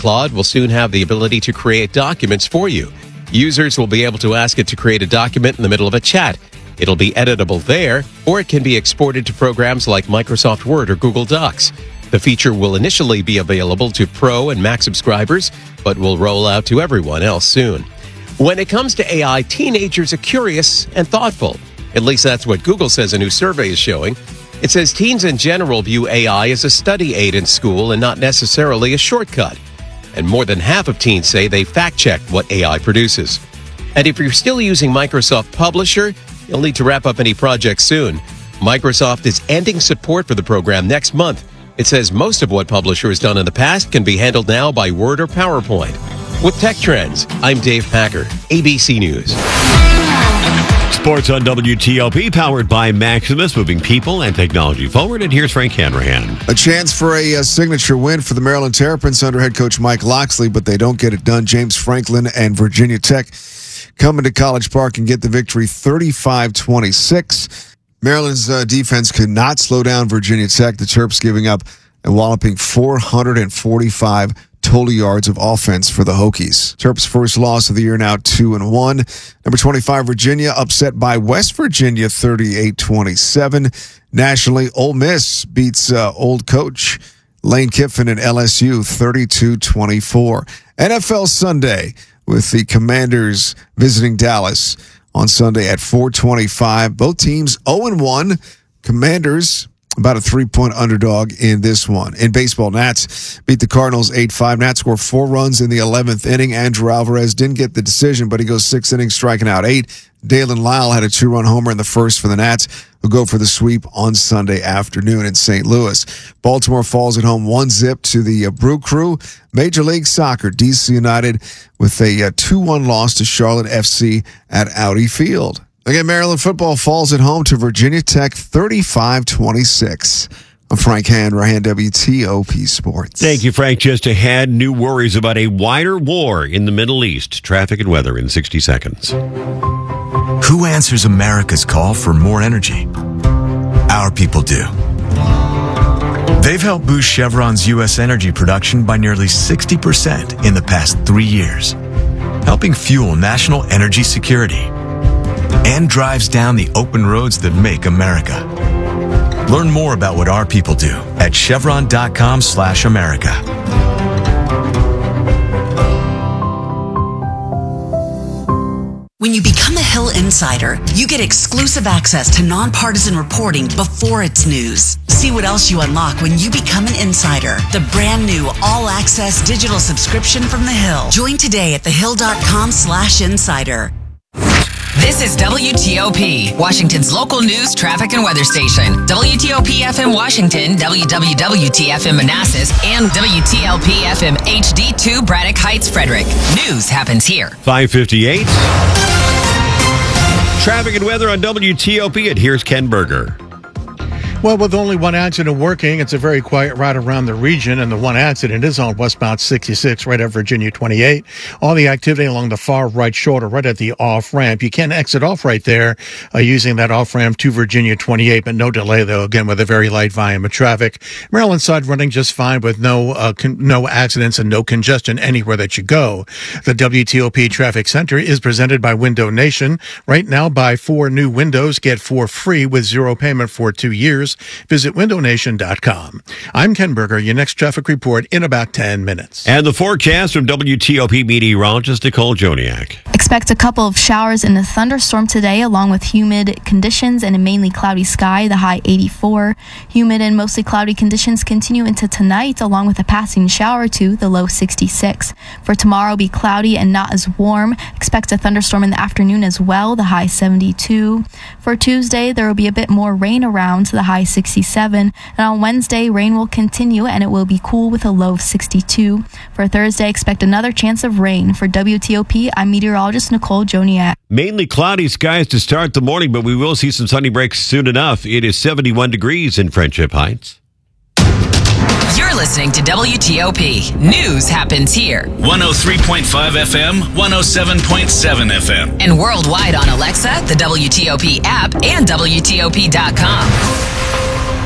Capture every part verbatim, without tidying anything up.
Claude will soon have the ability to create documents for you. Users will be able to ask it to create a document in the middle of a chat. It'll be editable there, or it can be exported to programs like Microsoft Word or Google Docs. The feature will initially be available to Pro and Mac subscribers, but will roll out to everyone else soon. When it comes to A I, teenagers are curious and thoughtful. At least that's what Google says a new survey is showing. It says teens in general view A I as a study aid in school and not necessarily a shortcut. And more than half of teens say they fact-check what A I produces. And if you're still using Microsoft Publisher, you'll need to wrap up any projects soon. Microsoft is ending support for the program next month. It says most of what Publisher has done in the past can be handled now by Word or PowerPoint. With Tech Trends, I'm Dave Packer, A B C News. Sports on W T O P, powered by Maximus, moving people and technology forward. And here's Frank Hanrahan. A chance for a, a signature win for the Maryland Terrapins under head coach Mike Loxley, but they don't get it done. James Franklin and Virginia Tech come into College Park and get the victory thirty-five twenty-six. Maryland's uh, defense could not slow down Virginia Tech. The Terps giving up a walloping four hundred forty-five total yards of offense for the Hokies. Terps' first loss of the year, now two and one. Number twenty-five, Virginia, upset by West Virginia thirty-eight twenty-seven. Nationally, Ole Miss beats uh, old coach Lane Kiffin and L S U thirty-two twenty-four. N F L Sunday with the Commanders visiting Dallas on Sunday at four twenty-five. Both teams oh and one. Commanders about a three-point underdog in this one. In baseball, Nats beat the Cardinals eight five. Nats scored four runs in the eleventh inning. Andrew Alvarez didn't get the decision, but he goes six innings, striking out eight. Dalen Lyle had a two-run homer in the first for the Nats, who go for the sweep on Sunday afternoon in Saint Louis. Baltimore falls at home one zip to the uh, Brew Crew. Major League Soccer, D C United with a uh, two one loss to Charlotte F C at Audi Field. Again, Maryland football falls at home to Virginia Tech thirty-five twenty-six. I'm Frank Hanrahan, W T O P Sports. Thank you, Frank. Just ahead, new worries about a wider war in the Middle East. Traffic and weather in sixty seconds. Who answers America's call for more energy? Our people do. They've helped boost Chevron's U S energy production by nearly sixty percent in the past three years, helping fuel national energy security, and drives down the open roads that make America. Learn more about what our people do at chevron.com slash America. When you become a Hill Insider, you get exclusive access to nonpartisan reporting before it's news. See what else you unlock when you become an insider. The brand new all-access digital subscription from The Hill. Join today at thehill.com slash insider. This is W T O P, Washington's local news, traffic, and weather station. W T O P F M Washington, W W W T F M Manassas, and W T L P F M H D two Braddock Heights, Frederick. News happens here. five fifty-eight. Traffic and weather on W T O P, and here's Ken Berger. Well, with only one accident working, it's a very quiet ride around the region, and the one accident is on westbound sixty-six, right at Virginia twenty-eight. All the activity along the far right shoulder, right at the off-ramp. You can exit off right there uh, using that off-ramp to Virginia twenty-eight, but no delay, though, again, with a very light volume of traffic. Maryland side running just fine with no uh, con- no accidents and no congestion anywhere that you go. The W T O P Traffic Center is presented by Window Nation. Right now, buy four new windows, get four free with zero payment for two years. Visit window nation dot com. I'm Ken Berger, your next traffic report in about ten minutes. And the forecast from W T O P meteorologist Nicole Joniak. Expect a couple of showers and a thunderstorm today, along with humid conditions and a mainly cloudy sky, the high eighty-four. Humid and mostly cloudy conditions continue into tonight, along with a passing shower or two, the low sixty-six. For tomorrow, be cloudy and not as warm. Expect a thunderstorm in the afternoon as well, the high seventy-two. For Tuesday, there will be a bit more rain around, the high sixty-seven. And on Wednesday, rain will continue and it will be cool with a low of sixty-two. For Thursday, expect another chance of rain. For W T O P, I'm meteorologist Nicole Joniak. Mainly cloudy skies to start the morning, but we will see some sunny breaks soon enough. It is seventy-one degrees in Friendship Heights. You're listening to W T O P. News happens here. one oh three point five F M, one oh seven point seven F M. And worldwide on Alexa, the W T O P app, and W T O P dot com.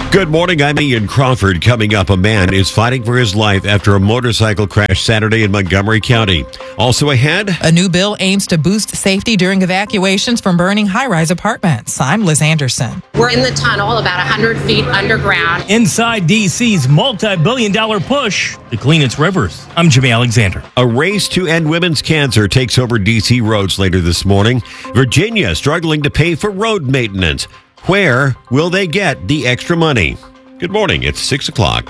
Good morning. I'm Ian Crawford. Coming up, a man is fighting for his life after a motorcycle crash Saturday in Montgomery County. Also ahead, a new bill aims to boost safety during evacuations from burning high-rise apartments. I'm Liz Anderson. We're in the tunnel about one hundred feet underground. Inside D C's multi-billion dollar push to clean its rivers. I'm Jimmy Alexander. A race to end women's cancer takes over D C roads later this morning. Virginia struggling to pay for road maintenance. Where will they get the extra money? Good morning. It's six o'clock.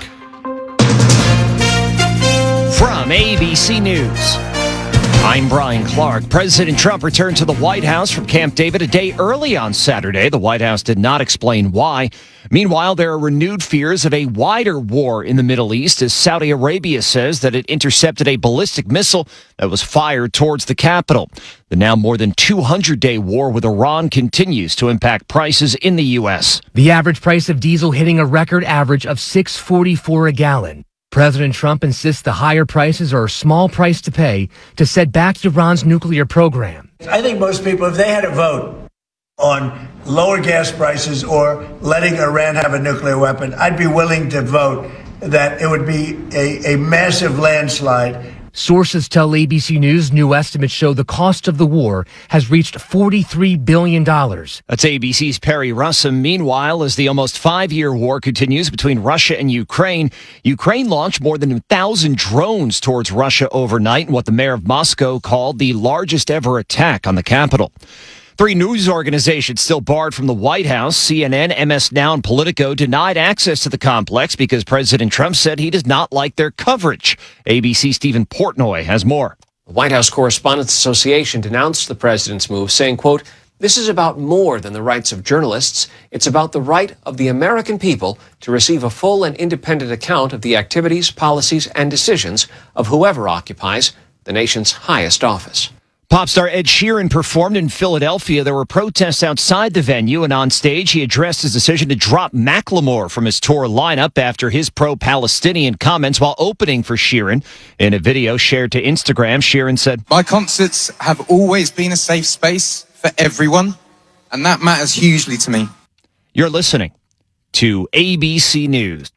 From A B C News, I'm Brian Clark. President Trump returned to the White House from Camp David a day early on Saturday. The White House did not explain why. Meanwhile, there are renewed fears of a wider war in the Middle East as Saudi Arabia says that it intercepted a ballistic missile that was fired towards the capital. The now more than two hundred day war with Iran continues to impact prices in the U S. The average price of diesel hitting a record average of six dollars and forty-four cents a gallon. President Trump insists the higher prices are a small price to pay to set back Iran's nuclear program. I think most people, if they had a vote on lower gas prices or letting Iran have a nuclear weapon, I'd be willing to vote that it would be a, a massive landslide. Sources tell A B C News new estimates show the cost of the war has reached forty-three billion dollars. That's A B C's Perry Russum. Meanwhile, as the almost five-year war continues between Russia and Ukraine, Ukraine launched more than a thousand drones towards Russia overnight in what the mayor of Moscow called the largest ever attack on the capital. Three news organizations still barred from the White House. C N N, M S Now, and Politico denied access to the complex because President Trump said he does not like their coverage. A B C's Stephen Portnoy has more. The White House Correspondents Association denounced the president's move, saying, quote, "This is about more than the rights of journalists. It's about the right of the American people to receive a full and independent account of the activities, policies, and decisions of whoever occupies the nation's highest office." Pop star Ed Sheeran performed in Philadelphia. There were protests outside the venue, and on stage he addressed his decision to drop Macklemore from his tour lineup after his pro-Palestinian comments while opening for Sheeran. In a video shared to Instagram, Sheeran said, "My concerts have always been a safe space for everyone, and that matters hugely to me." You're listening to A B C News.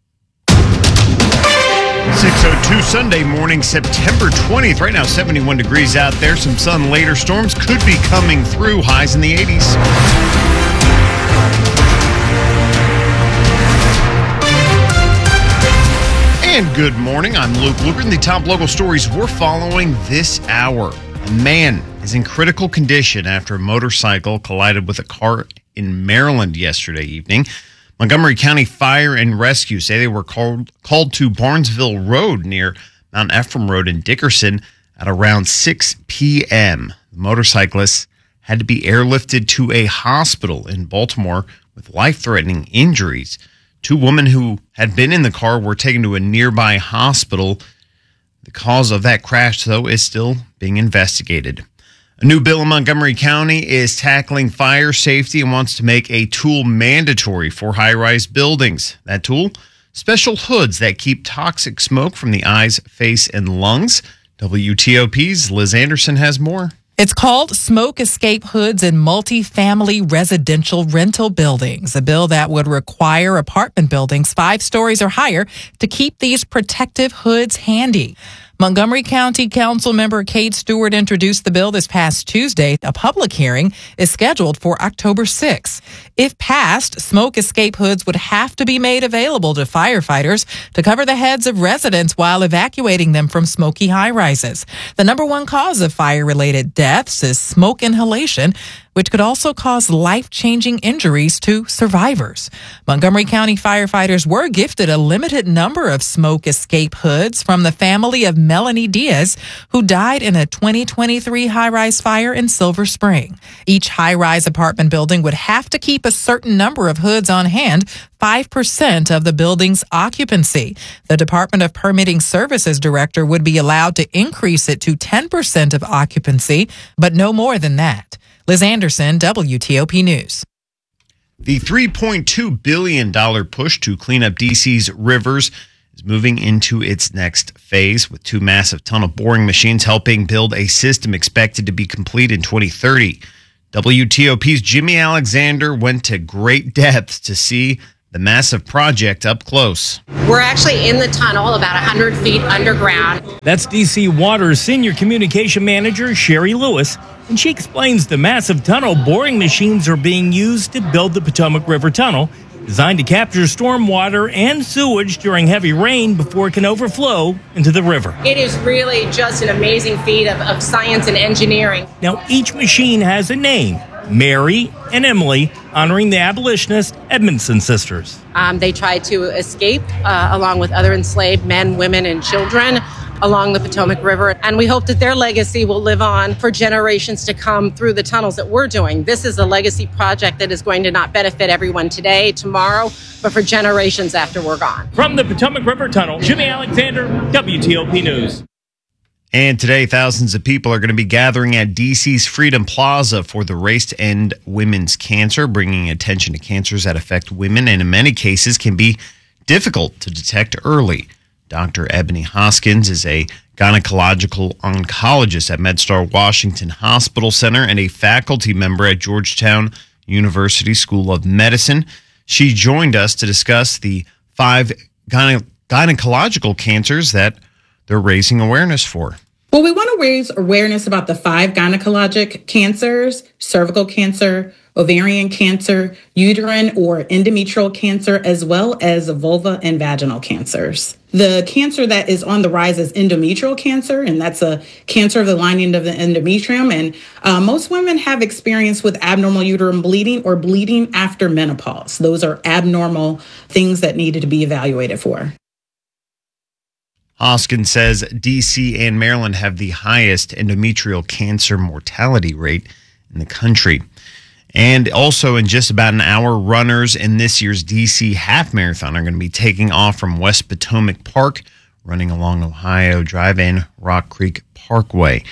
six oh two Sunday morning, September twentieth. Right now, seventy-one degrees out there. Some sun later. Storms could be coming through. Highs in the eighties. And good morning. I'm Luke Luker. And the top local stories we're following this hour. A man is in critical condition after a motorcycle collided with a car in Maryland yesterday evening. Montgomery County Fire and Rescue say they were called called to Barnesville Road near Mount Ephraim Road in Dickerson at around six p.m. The motorcyclists had to be airlifted to a hospital in Baltimore with life-threatening injuries. Two women who had been in the car were taken to a nearby hospital. The cause of that crash, though, is still being investigated. A new bill in Montgomery County is tackling fire safety and wants to make a tool mandatory for high-rise buildings. That tool? Special hoods that keep toxic smoke from the eyes, face, and lungs. W T O P's Liz Anderson has more. It's called Smoke Escape Hoods in Multifamily Residential Rental Buildings, a bill that would require apartment buildings five stories or higher to keep these protective hoods handy. Montgomery County Council member Kate Stewart introduced the bill this past Tuesday. A public hearing is scheduled for October sixth. If passed, smoke escape hoods would have to be made available to firefighters to cover the heads of residents while evacuating them from smoky high-rises. The number one cause of fire-related deaths is smoke inhalation, which could also cause life-changing injuries to survivors. Montgomery County firefighters were gifted a limited number of smoke escape hoods from the family of Melanie Diaz, who died in a twenty twenty-three high-rise fire in Silver Spring. Each high-rise apartment building would have to keep a certain number of hoods on hand, five percent of the building's occupancy. The Department of Permitting Services director would be allowed to increase it to ten percent of occupancy, but no more than that. Liz Anderson, W T O P News. The three point two billion dollars push to clean up D C's rivers is moving into its next phase, with two massive tunnel boring machines helping build a system expected to be complete in twenty thirty. W T O P's Jimmy Alexander went to great depths to see the massive project up close. We're actually in the tunnel about one hundred feet underground. That's D C Water's Senior Communication Manager, Sherry Lewis, and she explains the massive tunnel boring machines are being used to build the Potomac River Tunnel, designed to capture storm water and sewage during heavy rain before it can overflow into the river. It is really just an amazing feat of, of science and engineering. Now, each machine has a name, Mary and Emily, honoring the abolitionist Edmondson sisters. Um, they tried to escape uh, along with other enslaved men, women, and children along the Potomac River. And we hope that their legacy will live on for generations to come through the tunnels that we're doing. This is a legacy project that is going to not benefit everyone today, tomorrow, but for generations after we're gone. From the Potomac River Tunnel, Jimmy Alexander, W T O P News. And today, thousands of people are going to be gathering at D C's Freedom Plaza for the Race to End Women's Cancer, bringing attention to cancers that affect women and in many cases can be difficult to detect early. Doctor Ebony Hoskins is a gynecological oncologist at MedStar Washington Hospital Center and a faculty member at Georgetown University School of Medicine. She joined us to discuss the five gyne- gynecological cancers that they're raising awareness for. Well, we want to raise awareness about the five gynecologic cancers: cervical cancer, ovarian cancer, uterine or endometrial cancer, as well as vulva and vaginal cancers. The cancer that is on the rise is endometrial cancer, and that's a cancer of the lining of the endometrium. And uh, most women have experience with abnormal uterine bleeding or bleeding after menopause. Those are abnormal things that needed to be evaluated for. Hoskins says D C and Maryland have the highest endometrial cancer mortality rate in the country. And also in just about an hour, runners in this year's D C Half Marathon are going to be taking off from West Potomac Park, running along Ohio Drive and Rock Creek Parkway.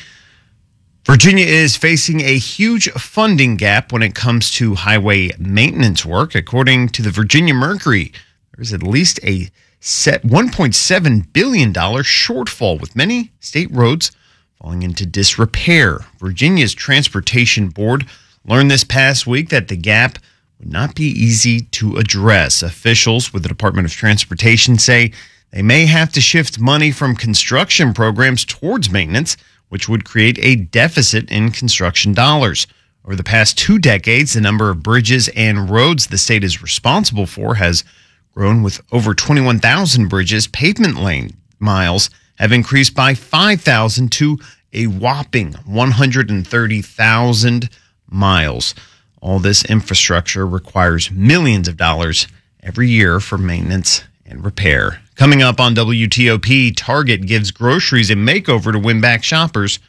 Virginia is facing a huge funding gap when it comes to highway maintenance work. According to the Virginia Mercury, there's at least a set one point seven billion dollars shortfall, with many state roads falling into disrepair. Virginia's Transportation Board learned this past week that the gap would not be easy to address. Officials with the Department of Transportation say they may have to shift money from construction programs towards maintenance, which would create a deficit in construction dollars. Over the past two decades, the number of bridges and roads the state is responsible for has grown, with over twenty-one thousand bridges. Pavement lane miles have increased by five thousand to a whopping one hundred thirty thousand miles. All this infrastructure requires millions of dollars every year for maintenance and repair. Coming up on W T O P, Target gives groceries a makeover to win back shoppers.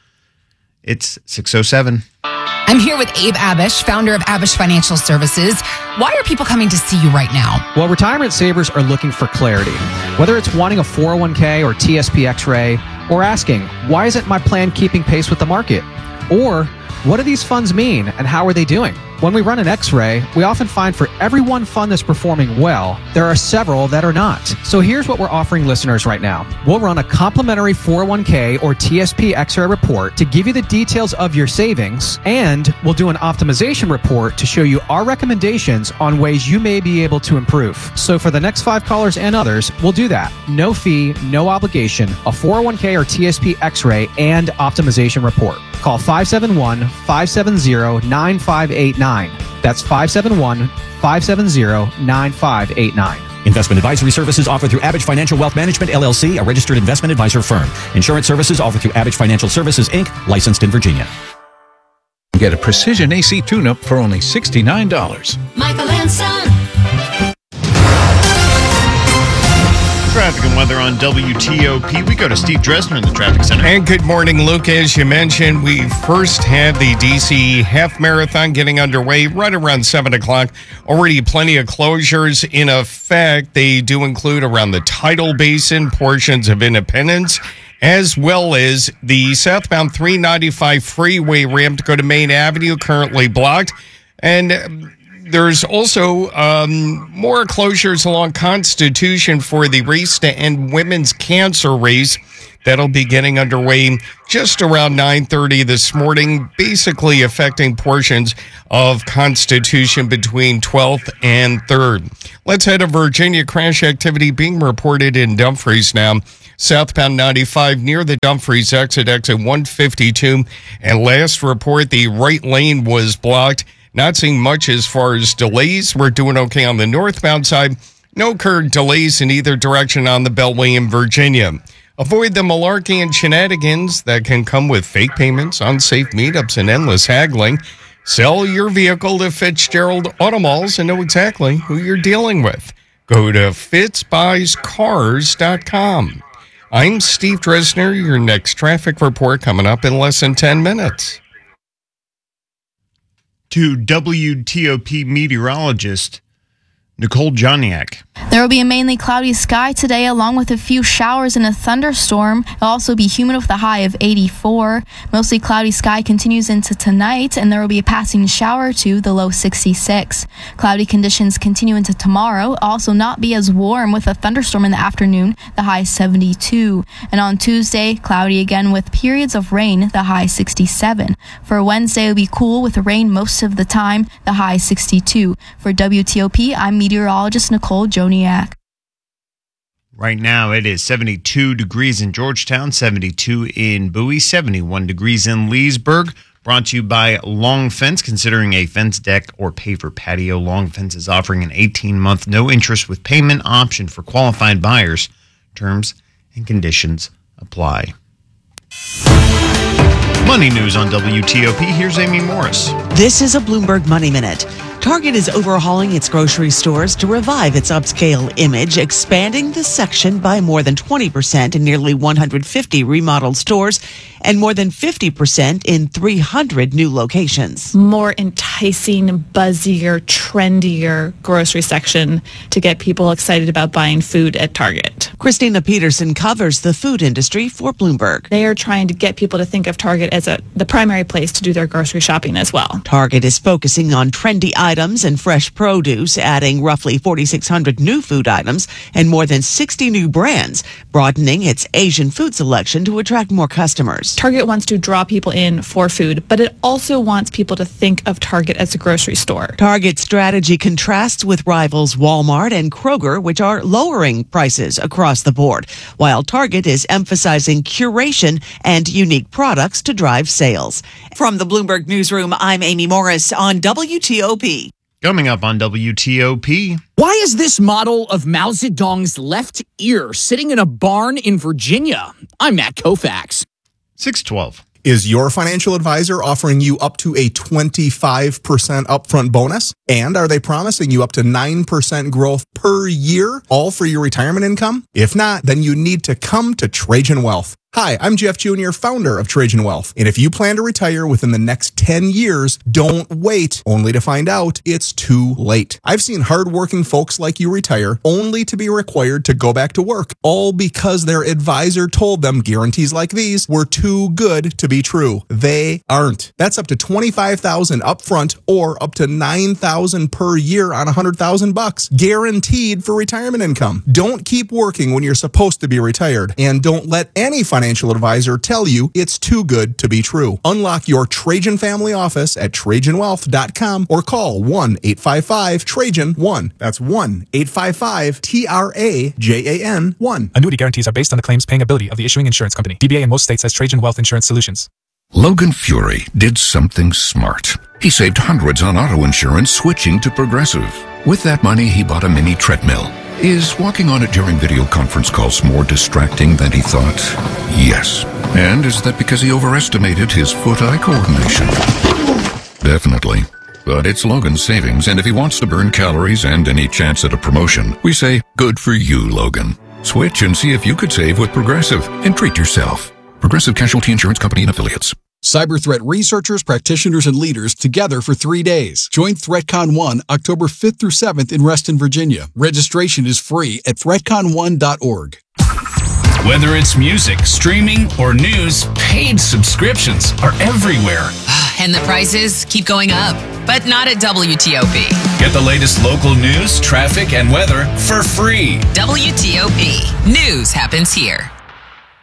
It's six oh seven. I'm here with Abe Abish, founder of Abish Financial Services. Why are people coming to see you right now? Well, retirement savers are looking for clarity. Whether it's wanting a four oh one k or T S P X-ray, or asking, why isn't my plan keeping pace with the market? Or, what do these funds mean and how are they doing? When we run an X-ray, we often find for every one fund that's performing well, there are several that are not. So here's what we're offering listeners right now. We'll run a complimentary four oh one k or T S P X-ray report to give you the details of your savings, and we'll do an optimization report to show you our recommendations on ways you may be able to improve. So for the next five callers and others, we'll do that. No fee, no obligation, a four oh one k or T S P X-ray and optimization report. Call five seven one, five seven zero, nine five eight nine. That's five seven one, five seven zero, nine five eight nine. Investment advisory services offered through Abish Financial Wealth Management, L L C, a registered investment advisor firm. Insurance services offered through Abish Financial Services, Incorporated, licensed in Virginia. Get a precision A C tune-up for only sixty-nine dollars. Michael and Son. Traffic and weather on W T O P. We go to Steve Dresner in the traffic center. And good morning, Luke. As you mentioned, we first had the D C Half Marathon getting underway right around seven o'clock. Already plenty of closures in effect. They do include around the Tidal Basin, portions of Independence, as well as the southbound three ninety-five freeway ramp to go to Main Avenue, currently blocked. And there's also um, more closures along Constitution for the Race to End Women's Cancer race That'll be getting underway just around nine thirty this morning, basically affecting portions of Constitution between twelfth and third. Let's head to Virginia. Crash activity being reported in Dumfries now. Southbound ninety-five near the Dumfries exit, exit one fifty-two. And last report, the right lane was blocked. Not seeing much as far as delays. We're doing okay on the northbound side. No current delays in either direction on the Beltway in Virginia. Avoid the malarkey and shenanigans that can come with fake payments, unsafe meetups, and endless haggling. Sell your vehicle to Fitzgerald Automalls and know exactly who you're dealing with. Go to fitz buys cars dot com. I'm Steve Dresner. Your next traffic report coming up in less than ten minutes. To W T O P meteorologist Nicole Joniak. There will be a mainly cloudy sky today, along with a few showers and a thunderstorm. It'll also be humid with a high of eighty-four. Mostly cloudy sky continues into tonight, and there will be a passing shower or two, the low sixty-six. Cloudy conditions continue into tomorrow. Also not be as warm with a thunderstorm in the afternoon, the high seventy-two. And on Tuesday, cloudy again with periods of rain, the high sixty-seven. For Wednesday, it'll be cool with rain most of the time, the high sixty-two. For W T O P, I'm meteorologist Nicole Joniak. Right now, it is seventy-two degrees in Georgetown, seventy-two in Bowie, seventy-one degrees in Leesburg. Brought to you by Long Fence. Considering a fence deck or paver patio, Long Fence is offering an eighteen-month no-interest with payment option for qualified buyers. Terms and conditions apply. Money news on W T O P. Here's Amy Morris. This is a Bloomberg Money Minute. Target is overhauling its grocery stores to revive its upscale image, expanding the section by more than twenty percent in nearly one hundred fifty remodeled stores and more than fifty percent in three hundred new locations. More enticing, buzzier, trendier grocery section to get people excited about buying food at Target. Christina Peterson covers the food industry for Bloomberg. They are trying to get people to think of Target as a the primary place to do their grocery shopping as well. Target is focusing on trendy items and fresh produce, adding roughly forty-six hundred new food items and more than sixty new brands, broadening its Asian food selection to attract more customers. Target wants to draw people in for food, but it also wants people to think of Target as a grocery store. Target's strategy contrasts with rivals Walmart and Kroger, which are lowering prices across the board, while Target is emphasizing curation and unique products to drive sales. From the Bloomberg Newsroom, I'm Amy Morris on W T O P. Coming up on W T O P. Why is this model of Mao Zedong's left ear sitting in a barn in Virginia? I'm Matt Koufax. six twelve. Is your financial advisor offering you up to a twenty-five percent upfront bonus? And are they promising you up to nine percent growth per year, all for your retirement income? If not, then you need to come to Trajan Wealth. Hi, I'm Jeff Junior, founder of Trajan Wealth. And if you plan to retire within the next ten years, don't wait only to find out it's too late. I've seen hardworking folks like you retire only to be required to go back to work, all because their advisor told them guarantees like these were too good to be true. They aren't. That's up to twenty-five thousand dollars upfront or up to nine thousand dollars per year on one hundred thousand bucks, guaranteed for retirement income. Don't keep working when you're supposed to be retired, and don't let any financial financial advisor tell you it's too good to be true. Unlock your Trajan family office at Trajan Wealth dot com or call one eight five five Trajan one. That's one eight five five T R A J A N one. Annuity guarantees are based on the claims paying ability of the issuing insurance company. D B A in most states has Trajan Wealth Insurance Solutions. Logan Fury did something smart. He saved hundreds on auto insurance switching to Progressive. With that money, he bought a mini treadmill. Is walking on it during video conference calls more distracting than he thought? Yes. And is that because he overestimated his foot-eye coordination? Definitely. But it's Logan's savings, and if he wants to burn calories and any chance at a promotion, we say, good for you, Logan. Switch and see if you could save with Progressive and treat yourself. Progressive Casualty Insurance Company and Affiliates. Cyber threat researchers, practitioners, and leaders together for three days. Join ThreatCon one October fifth through seventh in Reston, Virginia. Registration is free at threat con one dot org. Whether it's music, streaming, or news, paid subscriptions are everywhere. And the prices keep going up, but not at W T O P. Get the latest local news, traffic, and weather for free. W T O P. News happens here.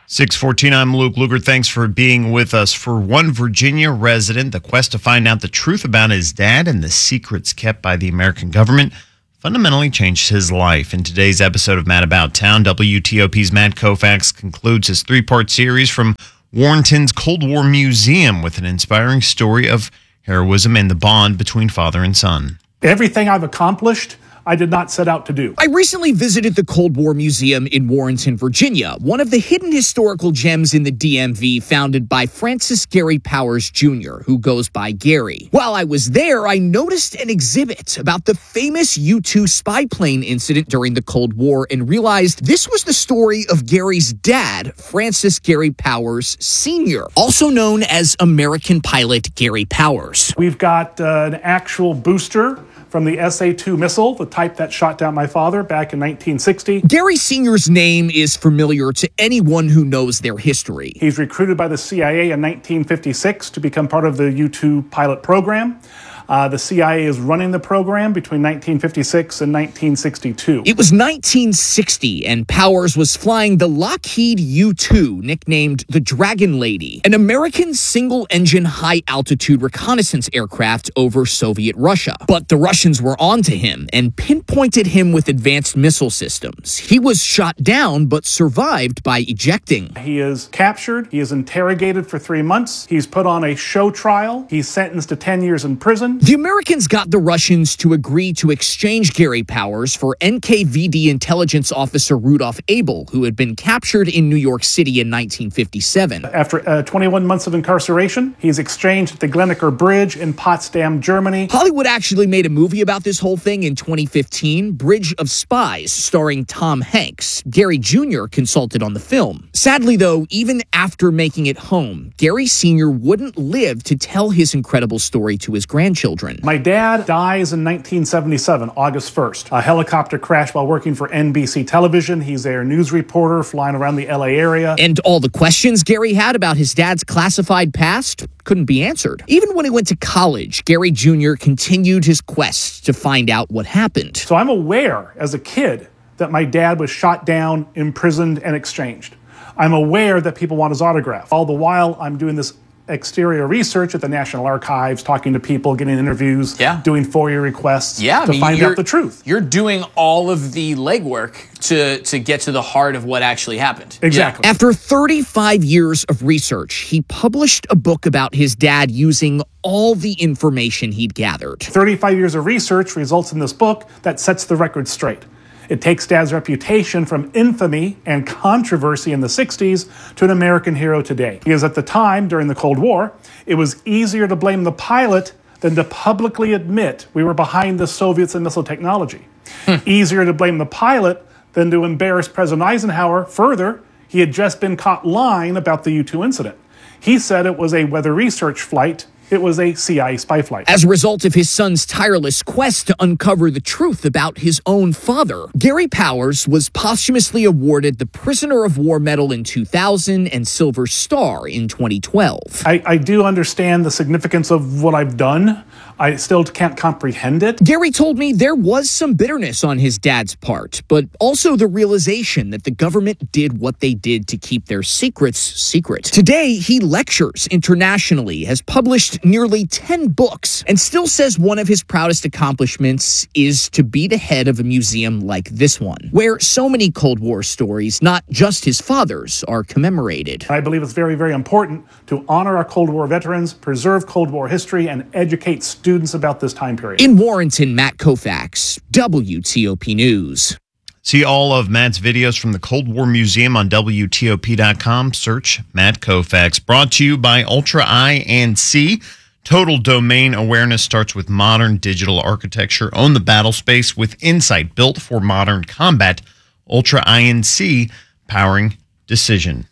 six fourteen, I'm Luke Luger. Thanks for being with us. For one Virginia resident, the quest to find out the truth about his dad and the secrets kept by the American government fundamentally changed his life. In today's episode of Matt About Town, W T O P's Matt Koufax concludes his three-part series from Warrenton's Cold War Museum with an inspiring story of heroism and the bond between father and son. Everything I've accomplished, I did not set out to do. I recently visited the Cold War Museum in Warrenton, Virginia, one of the hidden historical gems in the D M V founded by Francis Gary Powers Junior, who goes by Gary. While I was there, I noticed an exhibit about the famous U two spy plane incident during the Cold War and realized this was the story of Gary's dad, Francis Gary Powers Senior, also known as American pilot Gary Powers. We've got uh, an actual booster from the S A two missile, the type that shot down my father back in nineteen sixty. Gary Senior's name is familiar to anyone who knows their history. He's recruited by the C I A in nineteen fifty-six to become part of the U two pilot program. Uh, the C I A is running the program between nineteen fifty-six and nineteen sixty-two. It was nineteen sixty, and Powers was flying the Lockheed U two, nicknamed the Dragon Lady, an American single-engine high-altitude reconnaissance aircraft over Soviet Russia. But the Russians were onto him and pinpointed him with advanced missile systems. He was shot down, but survived by ejecting. He is captured. He is interrogated for three months. He's put on a show trial. He's sentenced to ten years in prison. The Americans got the Russians to agree to exchange Gary Powers for N K V D intelligence officer Rudolph Abel, who had been captured in New York City in nineteen fifty-seven. After uh, twenty-one months of incarceration, he's exchanged at the Glennecker Bridge in Potsdam, Germany. Hollywood actually made a movie about this whole thing in twenty fifteen, Bridge of Spies, starring Tom Hanks. Gary Junior consulted on the film. Sadly, though, even after making it home, Gary Senior wouldn't live to tell his incredible story to his grandchildren. My dad dies in nineteen seventy-seven, August first. A helicopter crashed while working for N B C television. He's their news reporter flying around the L A area. And all the questions Gary had about his dad's classified past couldn't be answered. Even when he went to college, Gary Junior continued his quest to find out what happened. So I'm aware as a kid that my dad was shot down, imprisoned, and exchanged. I'm aware that people want his autograph. All the while, I'm doing this exterior research at the National Archives, talking to people, getting interviews, yeah. doing FOIA requests yeah, to I mean, find out the truth. You're doing all of the legwork to, to get to the heart of what actually happened. Exactly. Yeah. After thirty-five years of research, he published a book about his dad using all the information he'd gathered. thirty-five years of research results in this book that sets the record straight. It takes Dad's reputation from infamy and controversy in the sixties to an American hero today. Because at the time, during the Cold War, it was easier to blame the pilot than to publicly admit we were behind the Soviets in missile technology. Hmm. Easier to blame the pilot than to embarrass President Eisenhower. Further, he had just been caught lying about the U two incident. He said it was a weather research flight. It was a C I A spy flight. As a result of his son's tireless quest to uncover the truth about his own father, Gary Powers was posthumously awarded the Prisoner of War Medal in two thousand and Silver Star in twenty twelve. I, I do understand the significance of what I've done. I still can't comprehend it. Gary told me there was some bitterness on his dad's part, but also the realization that the government did what they did to keep their secrets secret. Today, he lectures internationally, has published nearly ten books, and still says one of his proudest accomplishments is to be the head of a museum like this one, where so many Cold War stories, not just his father's, are commemorated. I believe it's very, very important to honor our Cold War veterans, preserve Cold War history, and educate students about this time period. In Warrenton, Matt Koufax, W T O P News. See all of Matt's videos from the Cold War Museum on W T O P dot com. Search Matt Koufax. Brought to you by Ultra I N C. Total domain awareness starts with modern digital architecture. Own the battle space with insight built for modern combat. Ultra I N C, powering decision.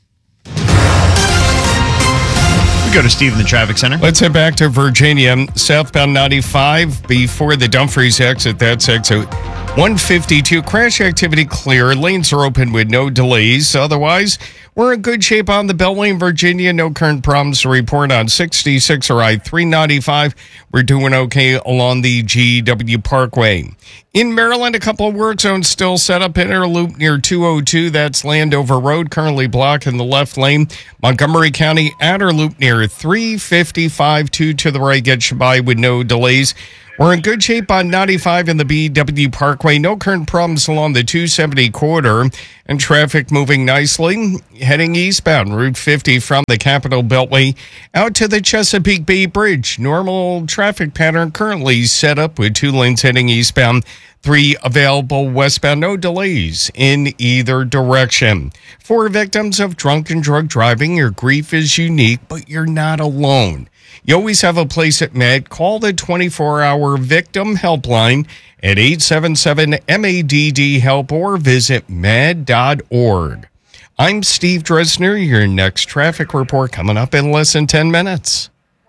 Go to Steve in the traffic center. Let's head back to Virginia. Southbound ninety-five before the Dumfries exit. That's exit one fifty-two, crash activity clear. Lanes are open with no delays. Otherwise, we're in good shape on the Beltway in Virginia. No current problems to report on sixty-six or I three ninety-five. We're doing okay along the G W Parkway. In Maryland, a couple of work zones still set up. Interloop near two oh two. That's Landover Road, currently blocked in the left lane. Montgomery County outer loop near three fifty-five. Two to the right gets you by with no delays. We're in good shape on ninety-five in the B W Parkway. No current problems along the two seventy corridor, and traffic moving nicely. Heading eastbound, Route fifty from the Capitol Beltway out to the Chesapeake Bay Bridge. Normal traffic pattern currently set up with two lanes heading eastbound. Three available westbound. No delays in either direction. For victims of drunk and drug driving, your grief is unique, but you're not alone. You always have a place at M A D. Call the twenty-four hour Victim Helpline at eight seven seven M A D D help or visit mad dot org. I'm Steve Dresner. Your next traffic report coming up in less than ten minutes.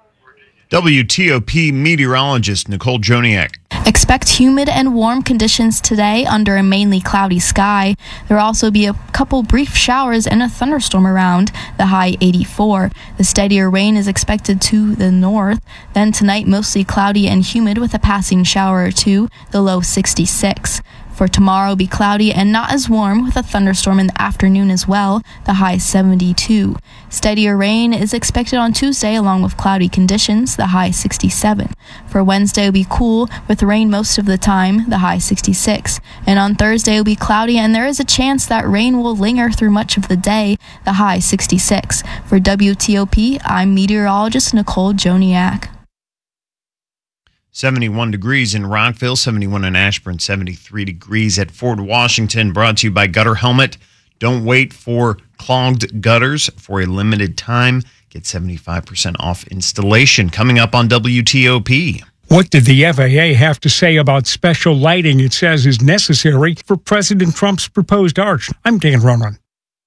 W T O P meteorologist Nicole Joniak. Expect humid and warm conditions today under a mainly cloudy sky. There will also be a couple brief showers and a thunderstorm around, the high eighty-four. The steadier rain is expected to the north. Then tonight, mostly cloudy and humid with a passing shower or two, the low sixty-six. For tomorrow, be cloudy and not as warm with a thunderstorm in the afternoon as well, the high seventy-two. Steadier rain is expected on Tuesday along with cloudy conditions, the high sixty-seven. For Wednesday, it will be cool with rain most of the time, the high sixty-six. And on Thursday, it will be cloudy and there is a chance that rain will linger through much of the day, the high sixty-six. For W T O P, I'm meteorologist Nicole Joniak. seventy-one degrees in Rockville, seventy-one in Ashburn, seventy-three degrees at Fort Washington. Brought to you by Gutter Helmet. Don't wait for clogged gutters for a limited time. Get seventy-five percent off installation. Coming up on W T O P. What did the F A A have to say about special lighting it says is necessary for President Trump's proposed arch? I'm Dan Ronan.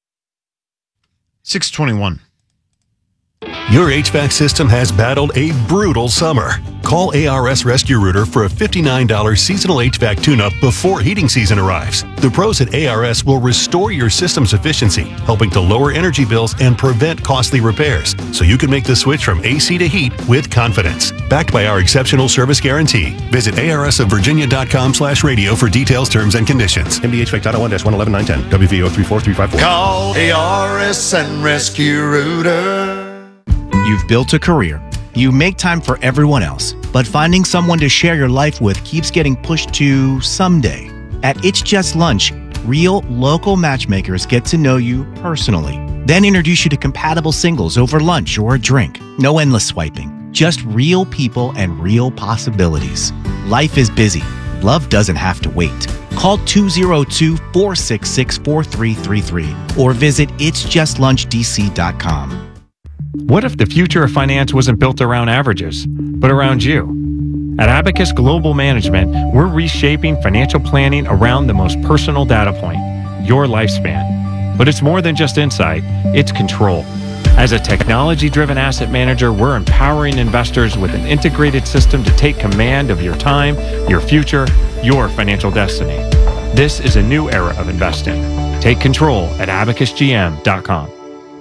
six twenty-one. Your H V A C system has battled a brutal summer. Call A R S Rescue Rooter for a fifty-nine dollars seasonal H V A C tune-up before heating season arrives. The pros at A R S will restore your system's efficiency, helping to lower energy bills and prevent costly repairs, so you can make the switch from A C to heat with confidence. Backed by our exceptional service guarantee. Visit A R S of Virginia dot com slash radio for details, terms, and conditions. M D H V A C Title one dash one eleven nine ten. W V O three four three five four. Call A R S and Rescue Rooter. You've built a career. You make time for everyone else, but finding someone to share your life with keeps getting pushed to someday. At It's Just Lunch, real local matchmakers get to know you personally, then introduce you to compatible singles over lunch or a drink. No endless swiping, just real people and real possibilities. Life is busy. Love doesn't have to wait. Call two oh two, four six six, four three three three or visit its just lunch d c dot com. What if the future of finance wasn't built around averages, but around you? At Abacus Global Management, we're reshaping financial planning around the most personal data point, your lifespan. But it's more than just insight, it's control. As a technology-driven asset manager, we're empowering investors with an integrated system to take command of your time, your future, your financial destiny. This is a new era of investing. Take control at abacus g m dot com.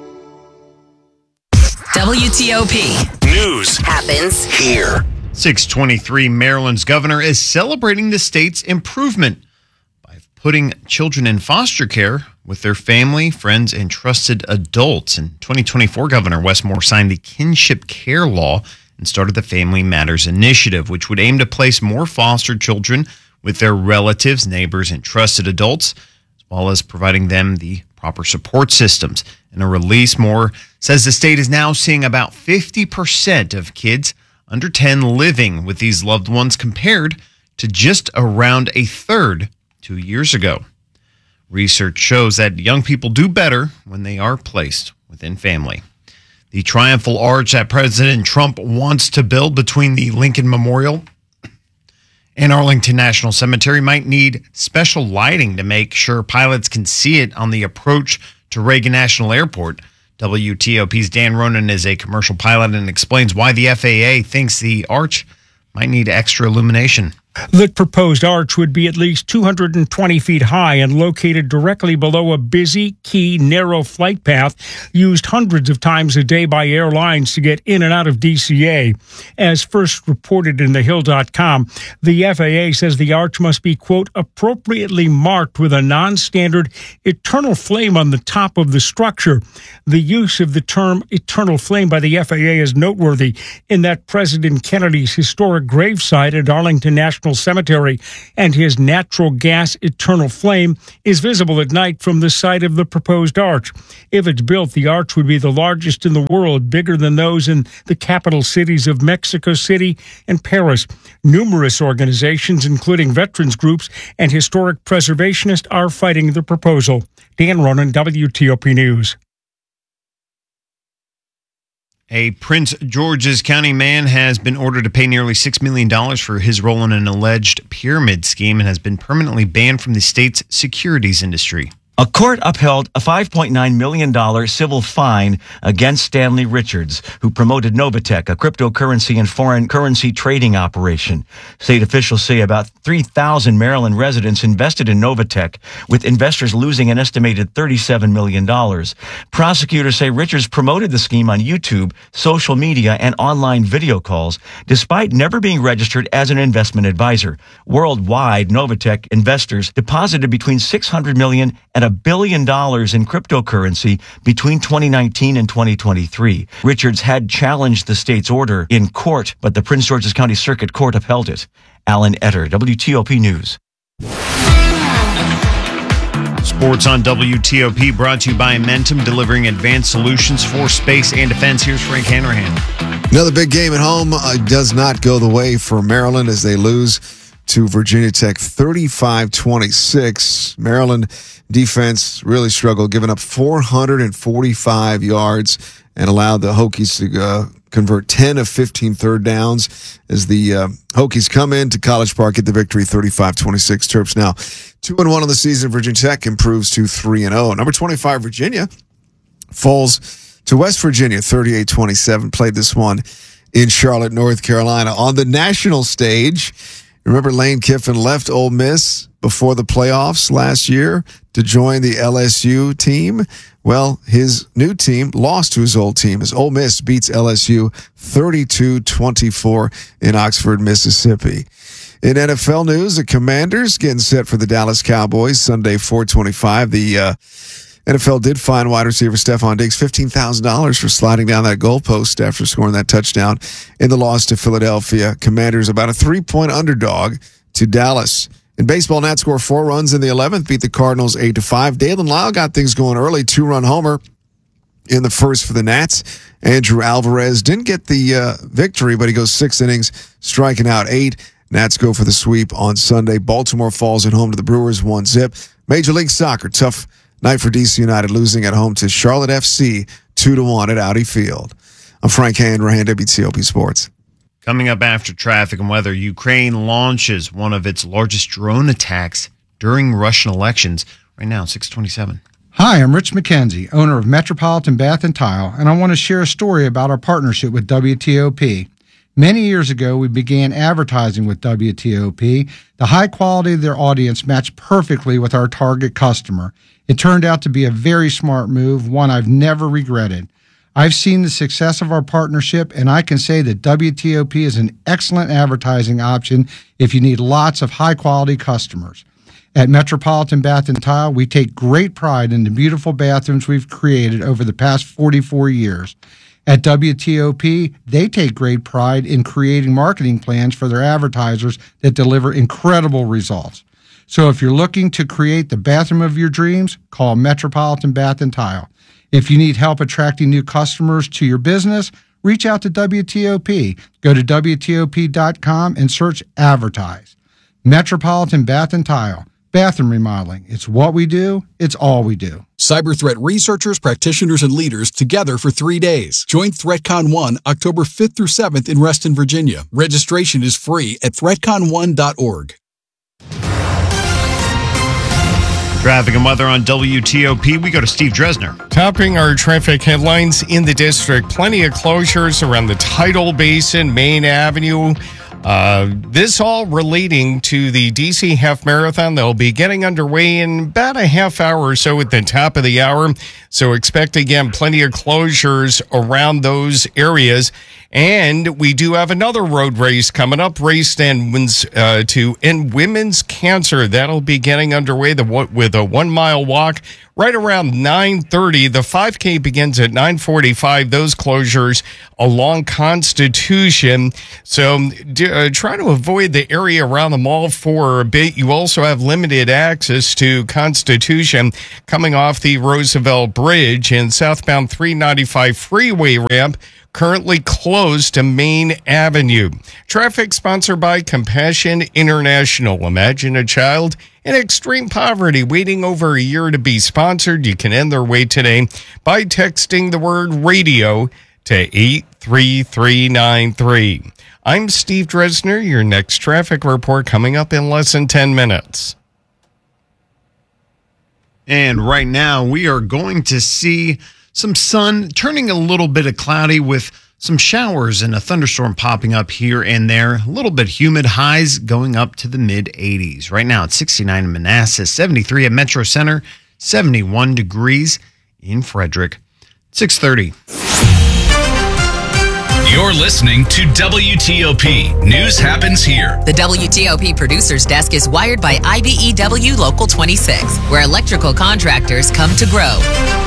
W T O P. News happens here. six twenty-three, Maryland's governor is celebrating the state's improvement by putting children in foster care with their family, friends, and trusted adults. In twenty twenty-four, Governor Wes Moore signed the Kinship Care Law and started the Family Matters Initiative, which would aim to place more foster children with their relatives, neighbors, and trusted adults, as well as providing them the proper support systems. In a release, Moore says the state is now seeing about fifty percent of kids under ten living with these loved ones compared to just around a third two years ago. Research shows that young people do better when they are placed within family. The triumphal arch that President Trump wants to build between the Lincoln Memorial and Arlington National Cemetery might need special lighting to make sure pilots can see it on the approach to Reagan National Airport. W T O P's Dan Ronan is a commercial pilot and explains why the F A A thinks the arch might need extra illumination. The proposed arch would be at least two hundred twenty feet high and located directly below a busy, key, narrow flight path used hundreds of times a day by airlines to get in and out of D C A. As first reported in the hill dot com, the F A A says the arch must be, quote, appropriately marked with a non-standard eternal flame on the top of the structure. The use of the term eternal flame by the F A A is noteworthy in that President Kennedy's historic gravesite at Arlington National Cemetery and his natural gas eternal flame is visible at night from the site of the proposed arch. If it's built, the arch would be the largest in the world, bigger than those in the capital cities of Mexico City and Paris. Numerous organizations, including veterans groups and historic preservationists, are fighting the proposal. Dan Ronan, W T O P News. A Prince George's County man has been ordered to pay nearly six million dollars for his role in an alleged pyramid scheme and has been permanently banned from the state's securities industry. A court upheld a five point nine million dollars civil fine against Stanley Richards, who promoted Novatech, a cryptocurrency and foreign currency trading operation. State officials say about three thousand Maryland residents invested in Novatech, with investors losing an estimated thirty-seven million dollars. Prosecutors say Richards promoted the scheme on YouTube, social media, and online video calls, despite never being registered as an investment advisor. Worldwide, Novatech investors deposited between six hundred million dollars and a billion dollars in cryptocurrency between twenty nineteen and twenty twenty-three. Richards had challenged the state's order in court, but the Prince George's County Circuit Court upheld it. Alan Etter, W T O P News. Sports on W T O P brought to you by Amentum, delivering advanced solutions for space and defense. Here's Frank Hanrahan. Another big game at home uh, does not go the way for Maryland as they lose to Virginia Tech thirty-five twenty-six. Maryland defense really struggled, giving up four hundred forty-five yards and allowed the Hokies to uh, convert ten of fifteen third downs as the uh, Hokies come into College Park, get the victory thirty-five twenty-six. Terps now two and one on the season. Virginia Tech improves to three and oh. Number twenty-five, Virginia, falls to West Virginia thirty-eight twenty-seven. Played this one in Charlotte, North Carolina. On the national stage, remember Lane Kiffin left Ole Miss before the playoffs last year to join the L S U team. Well, his new team lost to his old team as Ole Miss beats L S U thirty-two twenty-four in Oxford, Mississippi. In N F L news, the Commanders getting set for the Dallas Cowboys Sunday, four twenty-five. The uh, N F L did fine wide receiver Stephon Diggs fifteen thousand dollars for sliding down that goalpost after scoring that touchdown in the loss to Philadelphia. Commanders about a three-point underdog to Dallas. In baseball, Nats score four runs in the eleventh, beat the Cardinals eight to five. Dalen Lyle got things going early, two-run homer in the first for the Nats. Andrew Alvarez didn't get the uh, victory, but he goes six innings, striking out eight. Nats go for the sweep on Sunday. Baltimore falls at home to the Brewers, one zip. Major League Soccer, tough night for D C United, losing at home to Charlotte F C two to one at Audi Field. I'm Frank Hanrahan, W T O P Sports. Coming up after traffic and weather, Ukraine launches one of its largest drone attacks during Russian elections. Right now, six twenty-seven. Hi, I'm Rich McKenzie, owner of Metropolitan Bath and Tile, and I want to share a story about our partnership with W T O P. Many years ago, we began advertising with W T O P. The high quality of their audience matched perfectly with our target customer. It turned out to be a very smart move, one I've never regretted. I've seen the success of our partnership, and I can say that W T O P is an excellent advertising option if you need lots of high-quality customers. At Metropolitan Bath and Tile, we take great pride in the beautiful bathrooms we've created over the past forty-four years. At W T O P, they take great pride in creating marketing plans for their advertisers that deliver incredible results. So if you're looking to create the bathroom of your dreams, call Metropolitan Bath and Tile. If you need help attracting new customers to your business, reach out to W T O P. Go to W T O P dot com and search Advertise. Metropolitan Bath and Tile. Bathroom remodeling. It's what we do. It's all we do. Cyber threat researchers, practitioners, and leaders together for three days. Join ThreatCon one October fifth through seventh in Reston, Virginia. Registration is free at threat con one dot org. Traffic and weather on W T O P. We go to Steve Dresner. Topping our traffic headlines in the district, plenty of closures around the Tidal Basin, Main Avenue, Uh, this all relating to the D C Half Marathon. They'll be getting underway in about a half hour or so at the top of the hour. So expect, again, plenty of closures around those areas. And we do have another road race coming up, Race to End, uh, to End Women's Cancer. That'll be getting underway the, with a one-mile walk right around nine thirty. The five K begins at nine forty-five. Those closures along Constitution. So uh, try to avoid the area around the mall for a bit. You also have limited access to Constitution coming off the Roosevelt Bridge and southbound three ninety-five freeway ramp, currently closed to Main Avenue. Traffic sponsored by Compassion International. Imagine a child in extreme poverty waiting over a year to be sponsored. You can end their wait today by texting the word radio to eight three three nine three. I'm Steve Dresner. Your next traffic report coming up in less than ten minutes. And right now we are going to see some sun turning a little bit of cloudy with some showers and a thunderstorm popping up here and there. A little bit humid, highs going up to the mid eighties. Right now it's sixty-nine in Manassas, seventy-three at Metro Center, seventy-one degrees in Frederick. six thirty. You're listening to W T O P. News happens here. The W T O P producer's desk is wired by I B E W Local twenty-six, where electrical contractors come to grow.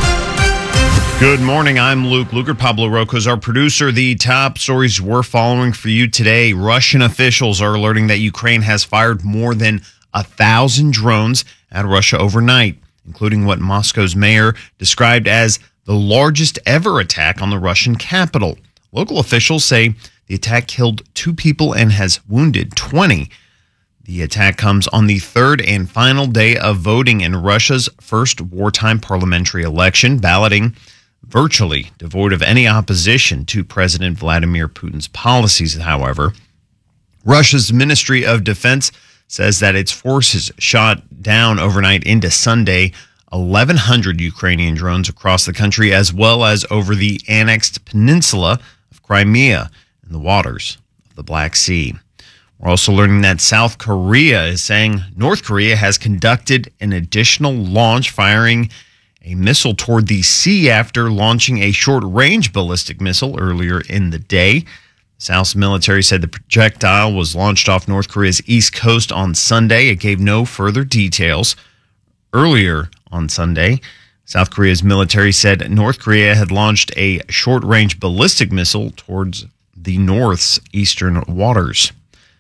Good morning. I'm Luke Luker. Pablo Rocco is our producer. The top stories we're following for you today. Russian officials are alerting that Ukraine has fired more than a thousand drones at Russia overnight, including what Moscow's mayor described as the largest ever attack on the Russian capital. Local officials say the attack killed two people and has wounded twenty. The attack comes on the third and final day of voting in Russia's first wartime parliamentary election, balloting virtually devoid of any opposition to President Vladimir Putin's policies, however. Russia's Ministry of Defense says that its forces shot down overnight into Sunday eleven hundred Ukrainian drones across the country, as well as over the annexed peninsula of Crimea in the waters of the Black Sea. We're also learning that South Korea is saying North Korea has conducted an additional launch, firing a missile toward the sea after launching a short-range ballistic missile earlier in the day. South's military said the projectile was launched off North Korea's east coast on Sunday. It gave no further details. Earlier on Sunday, South Korea's military said North Korea had launched a short-range ballistic missile towards the North's eastern waters.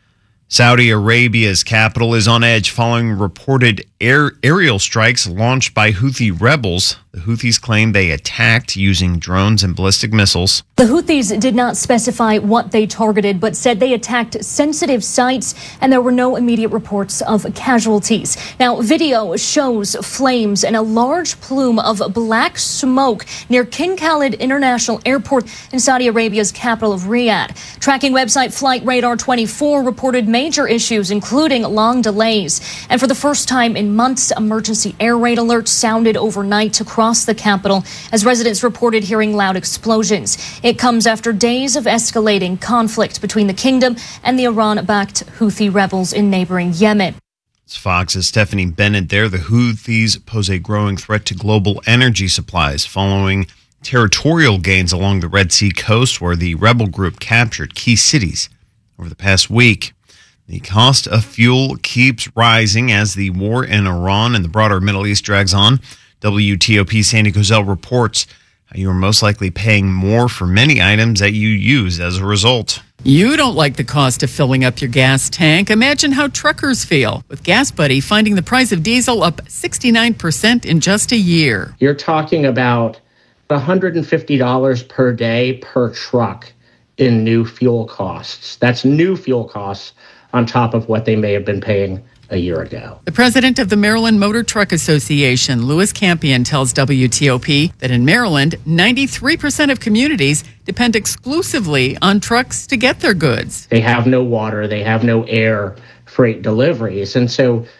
Saudi Arabia's capital is on edge following reported air, aerial strikes launched by Houthi rebels. The Houthis claim they attacked using drones and ballistic missiles. The Houthis did not specify what they targeted, but said they attacked sensitive sites, and there were no immediate reports of casualties. Now, video shows flames and a large plume of black smoke near King Khalid International Airport in Saudi Arabia's capital of Riyadh. Tracking website Flight Radar twenty-four reported major issues, including long delays. And for the first time in months, emergency air raid alerts sounded overnight across the capital as residents reported hearing loud explosions. It comes after days of escalating conflict between the kingdom and the Iran-backed Houthi rebels in neighboring Yemen. It's Fox's Stephanie Bennett there. The Houthis pose a growing threat to global energy supplies following territorial gains along the Red Sea coast, where the rebel group captured key cities over the past week. The cost of fuel keeps rising as the war in Iran and the broader Middle East drags on. W T O P Sandy Kozel reports how you are most likely paying more for many items that you use as a result. You don't like the cost of filling up your gas tank. Imagine how truckers feel, with Gas Buddy finding the price of diesel up sixty-nine percent in just a year. You're talking about one hundred fifty dollars per day per truck in new fuel costs. That's new fuel costs on top of what they may have been paying a year ago. The president of the Maryland Motor Truck Association, Louis Campion, tells W T O P that in Maryland, ninety-three percent of communities depend exclusively on trucks to get their goods. They have no water, they have no air freight deliveries. And so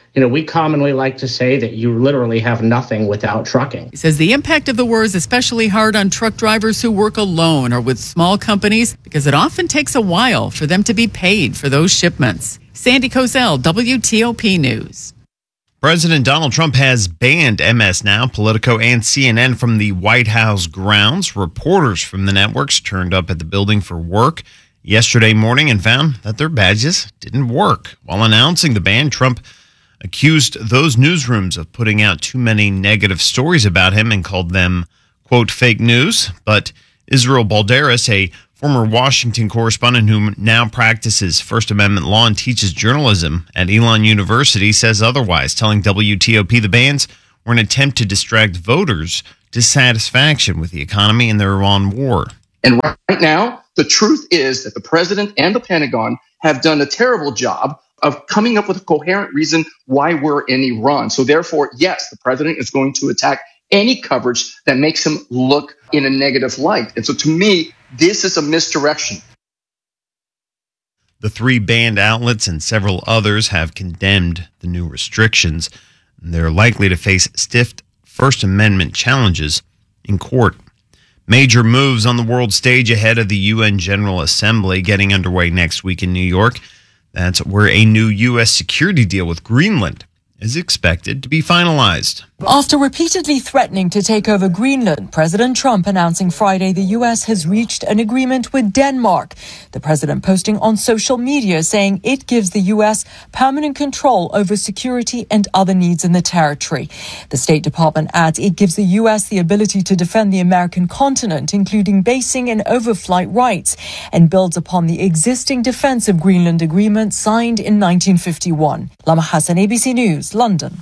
You know, we commonly like to say that you literally have nothing without trucking. He says the impact of the war is especially hard on truck drivers who work alone or with small companies because it often takes a while for them to be paid for those shipments. Sandy Kozel, W T O P News. President Donald Trump has banned M S Now, Politico, and C N N from the White House grounds. Reporters from the networks turned up at the building for work yesterday morning and found that their badges didn't work. While announcing the ban, Trump accused those newsrooms of putting out too many negative stories about him and called them, quote, fake news. But Israel Balderas, a former Washington correspondent who now practices First Amendment law and teaches journalism at Elon University, says otherwise, telling W T O P the bans were an attempt to distract voters' dissatisfaction with the economy and the Iran war. And right now, the truth is that the president and the Pentagon have done a terrible job of coming up with a coherent reason why we're in Iran. So therefore, yes, the president is going to attack any coverage that makes him look in a negative light. And so to me, this is a misdirection. The three banned outlets and several others have condemned the new restrictions. They're likely to face stiff First Amendment challenges in court. Major moves on the world stage ahead of the U N General Assembly getting underway next week in New York. That's where a new U S security deal with Greenland is expected to be finalized. After repeatedly threatening to take over Greenland, President Trump announcing Friday the U S has reached an agreement with Denmark. The president posting on social media saying it gives the U S permanent control over security and other needs in the territory. The State Department adds it gives the U S the ability to defend the American continent, including basing and overflight rights, and builds upon the existing Defense of Greenland Agreement signed in nineteen fifty-one. Lama Hassan, A B C News, London.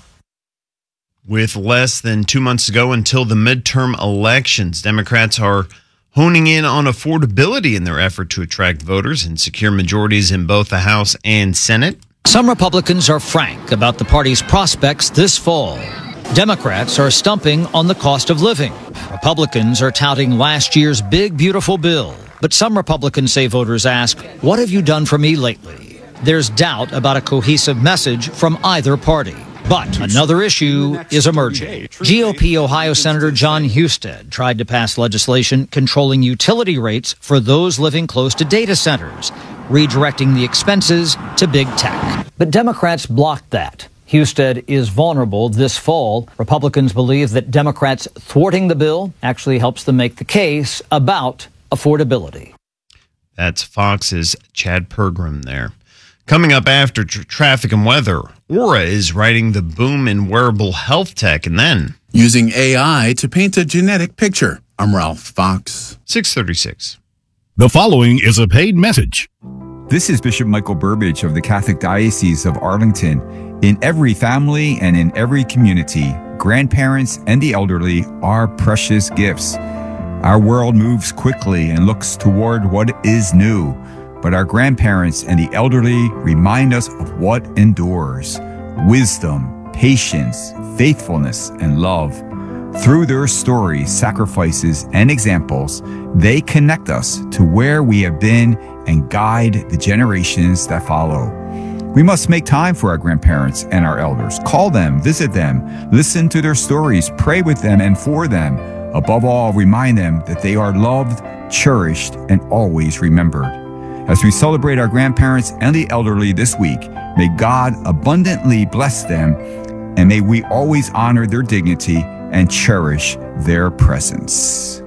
With less than two months to go until the midterm elections, Democrats are honing in on affordability in their effort to attract voters and secure majorities in both the House and Senate. Some Republicans are frank about the party's prospects this fall. Democrats are stumping on the cost of living. Republicans are touting last year's big, beautiful bill. But some Republicans say voters ask, what have you done for me lately? There's doubt about a cohesive message from either party. But another issue is emerging. G O P Ohio Senator John Husted tried to pass legislation controlling utility rates for those living close to data centers, redirecting the expenses to big tech. But Democrats blocked that. Husted is vulnerable this fall. Republicans believe that Democrats thwarting the bill actually helps them make the case about affordability. That's Fox's Chad Pergram there. Coming up after tr- traffic and weather, Aura is riding the boom in wearable health tech, and then using A I to paint a genetic picture. I'm Ralph Fox. six thirty-six. The following is a paid message. This is Bishop Michael Burbidge of the Catholic Diocese of Arlington. In every family and in every community, grandparents and the elderly are precious gifts. Our world moves quickly and looks toward what is new. But our grandparents and the elderly remind us of what endures: wisdom, patience, faithfulness, and love. Through their stories, sacrifices, and examples, they connect us to where we have been and guide the generations that follow. We must make time for our grandparents and our elders. Call them, visit them, listen to their stories, pray with them and for them. Above all, remind them that they are loved, cherished, and always remembered. As we celebrate our grandparents and the elderly this week, may God abundantly bless them, and may we always honor their dignity and cherish their presence.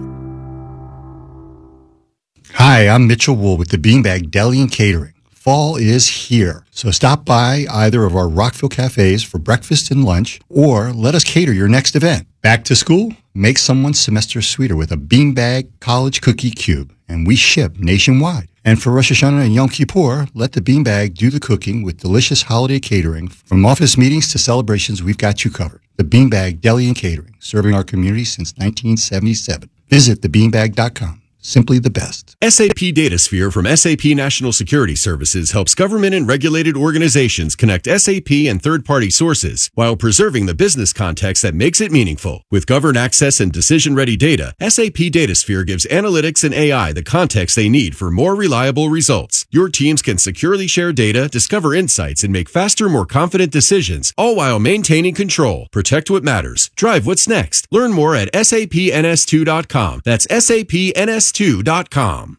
Hi, I'm Mitchell Wool with the Beanbag Deli and Catering. Fall is here, so stop by either of our Rockville cafes for breakfast and lunch, or let us cater your next event. Back to school? Make someone's semester sweeter with a Beanbag College Cookie Cube, and we ship nationwide. And for Rosh Hashanah and Yom Kippur, let the Beanbag do the cooking with delicious holiday catering. From office meetings to celebrations, we've got you covered. The Beanbag Deli and Catering, serving our community since nineteen seventy-seven. Visit the beanbag dot com. Simply the best. S A P DataSphere from S A P National Security Services helps government and regulated organizations connect S A P and third-party sources while preserving the business context that makes it meaningful. With governed access and decision-ready data, S A P DataSphere gives analytics and A I the context they need for more reliable results. Your teams can securely share data, discover insights, and make faster, more confident decisions, all while maintaining control. Protect what matters. Drive what's next. Learn more at S A P N S two dot com. That's S A P N S two dot com.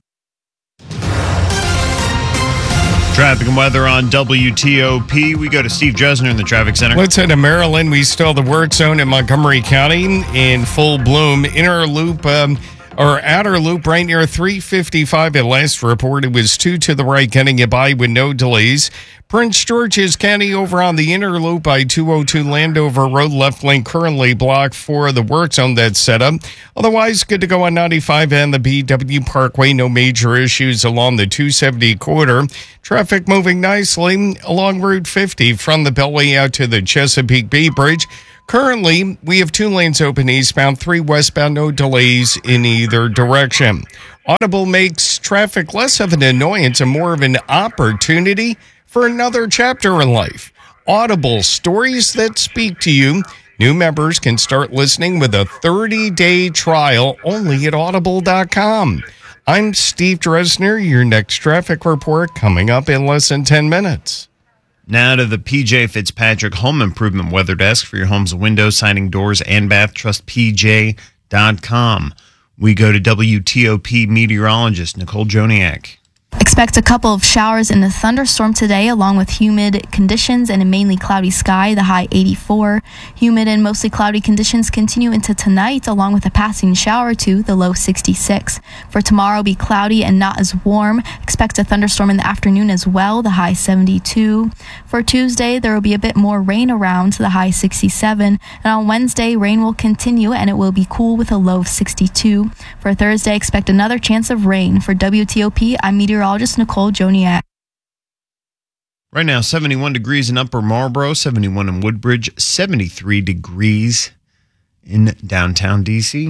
Traffic and weather on W T O P. We go to Steve Dresner in the traffic center. Let's head to Maryland. We still have the work zone in Montgomery County in full bloom. Inner loop um, or outer loop right near three fifty-five. At last report, it was two to the right, getting you by with no delays. Prince George's County over on the inner loop by two oh two Landover Road, left lane currently blocked for the work zone that's set up. Otherwise, good to go on ninety-five and the B W Parkway. No major issues along the two seventy corridor. Traffic moving nicely along Route fifty from the Beltway out to the Chesapeake Bay Bridge. Currently, we have two lanes open eastbound, three westbound, no delays in either direction. Audible makes traffic less of an annoyance and more of an opportunity for another chapter in life. Audible, stories that speak to you. New members can start listening with a thirty-day trial only at audible dot com. I'm Steve Dresner. Your next traffic report coming up in less than ten minutes. Now to the P J Fitzpatrick Home Improvement Weather Desk for your home's windows, siding, doors, and bath. Trust P J dot com. We go to W T O P meteorologist Nicole Joniak. Expect a couple of showers and a thunderstorm today, along with humid conditions and a mainly cloudy sky, the high eighty-four. Humid and mostly cloudy conditions continue into tonight, along with a passing shower or two, the low sixty-six. For tomorrow, be cloudy and not as warm. Expect a thunderstorm in the afternoon as well, the high seventy-two. For Tuesday, there will be a bit more rain around, the high sixty-seven. And on Wednesday, rain will continue and it will be cool with a low of sixty-two. For Thursday, expect another chance of rain. For W T O P, I'm meteorologist Nicole Joniak. Right now, seventy-one degrees in Upper Marlboro, seventy-one in Woodbridge, seventy-three degrees in downtown D C.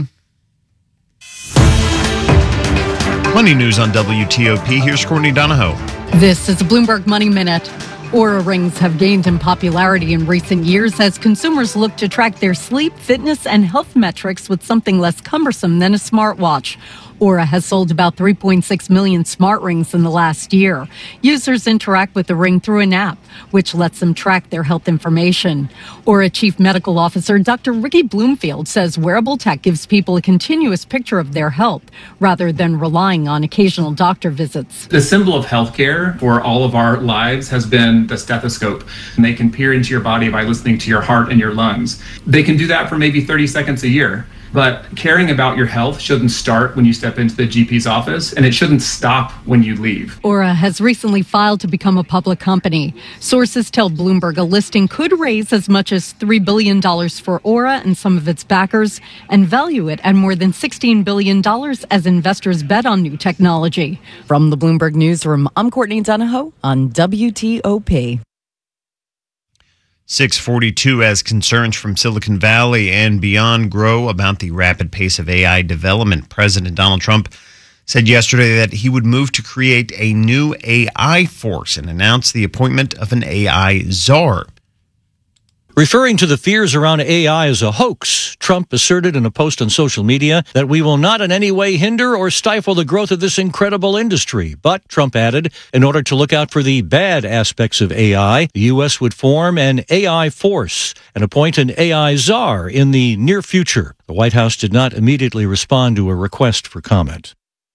Money news on W T O P. Here's Courtney Donahoe. This is a Bloomberg Money Minute. Oura rings have gained in popularity in recent years as consumers look to track their sleep, fitness, and health metrics with something less cumbersome than a smartwatch. Oura has sold about three point six million smart rings in the last year. Users interact with the ring through an app, which lets them track their health information. Oura Chief Medical Officer Doctor Ricky Bloomfield says wearable tech gives people a continuous picture of their health rather than relying on occasional doctor visits. The symbol of healthcare for all of our lives has been the stethoscope. And they can peer into your body by listening to your heart and your lungs. They can do that for maybe thirty seconds a year. But caring about your health shouldn't start when you step into the G P's office, and it shouldn't stop when you leave. Oura has recently filed to become a public company. Sources tell Bloomberg a listing could raise as much as three billion dollars for Oura and some of its backers, and value it at more than sixteen billion dollars as investors bet on new technology. From the Bloomberg Newsroom, I'm Courtney Donahoe on W T O P. six forty-two, as concerns from Silicon Valley and beyond grow about the rapid pace of A I development, President Donald Trump said yesterday that he would move to create a new A I force and announce the appointment of an A I czar. Referring to the fears around A I as a hoax, Trump asserted in a post on social media that we will not in any way hinder or stifle the growth of this incredible industry. But, Trump added, in order to look out for the bad aspects of A I, the U S would form an A I force and appoint an A I czar in the near future. The White House did not immediately respond to a request for comment.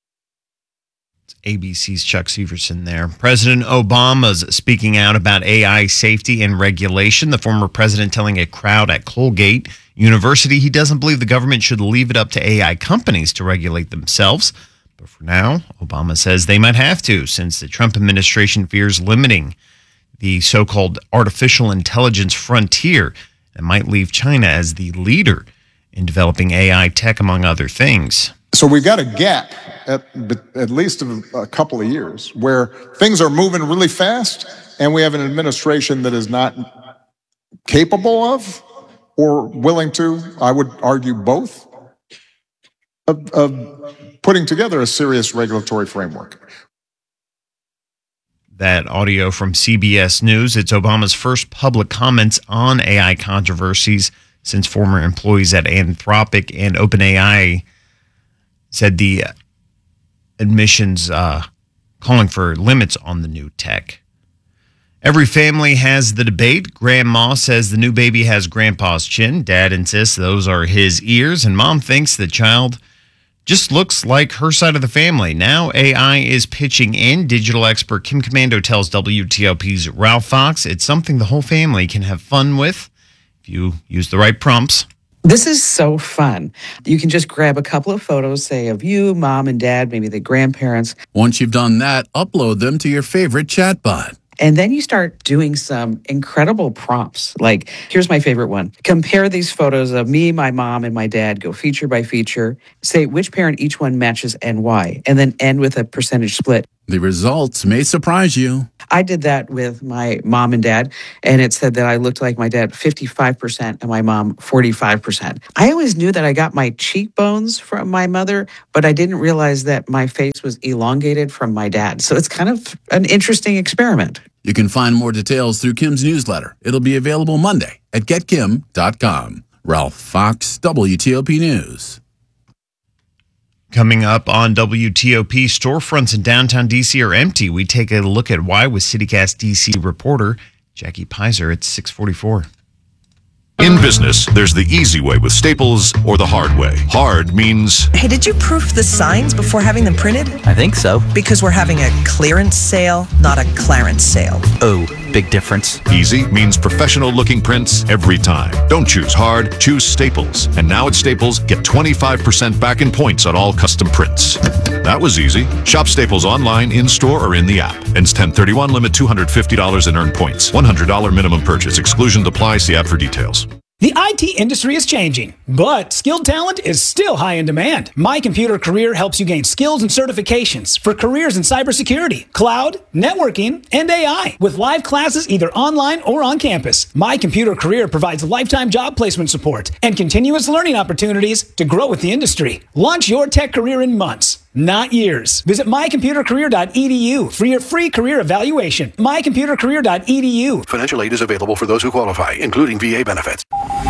A B C's Chuck Severson there. President Obama's speaking out about A I safety and regulation. The former president telling a crowd at Colgate University he doesn't believe the government should leave it up to A I companies to regulate themselves. But for now, Obama says they might have to, since the Trump administration fears limiting the so-called artificial intelligence frontier that might leave China as the leader in developing A I tech, among other things. So we've got a gap at at least a, a couple of years where things are moving really fast and we have an administration that is not capable of or willing to, I would argue both, of, of putting together a serious regulatory framework. That audio from C B S News. It's Obama's first public comments on A I controversies since former employees at Anthropic and OpenAI said the admissions uh, calling for limits on the new tech. Every family has the debate. Grandma says the new baby has grandpa's chin. Dad insists those are his ears. And mom thinks the child just looks like her side of the family. Now A I is pitching in. Digital expert Kim Commando tells W T O P's Ralph Fox it's something the whole family can have fun with if you use the right prompts. This is so fun. You can just grab a couple of photos, say, of you, mom and dad, maybe the grandparents. Once you've done that, upload them to your favorite chatbot. And then you start doing some incredible prompts. Like, here's my favorite one. Compare these photos of me, my mom, and my dad. Go feature by feature. Say which parent each one matches and why. And then end with a percentage split. The results may surprise you. I did that with my mom and dad, and it said that I looked like my dad fifty-five percent and my mom forty-five percent. I always knew that I got my cheekbones from my mother, but I didn't realize that my face was elongated from my dad. So it's kind of an interesting experiment. You can find more details through Kim's newsletter. It'll be available Monday at get kim dot com. Ralph Fox, W T O P News. Coming up on W T O P, storefronts in downtown D C are empty. We take a look at why with CityCast D C reporter Jackie Pizer at six forty-four. In business, there's the easy way with Staples or the hard way. Hard means... Hey, did you proof the signs before having them printed? I think so. Because we're having a clearance sale, not a clarence sale. Oh, big difference. Easy means professional-looking prints every time. Don't choose hard, choose Staples. And now at Staples, get twenty-five percent back in points on all custom prints. That was easy. Shop Staples online, in-store, or in the app. Ends ten thirty-one, limit two hundred fifty dollars in earned points. one hundred dollars minimum purchase. Exclusion applies. See app for details. The I T industry is changing, but skilled talent is still high in demand. My Computer Career helps you gain skills and certifications for careers in cybersecurity, cloud, networking, and A I. With live classes either online or on campus, My Computer Career provides lifetime job placement support and continuous learning opportunities to grow with the industry. Launch your tech career in months, not years. Visit my computer career dot e d u for your free career evaluation. my computer career dot e d u. Financial aid is available for those who qualify, including V A benefits.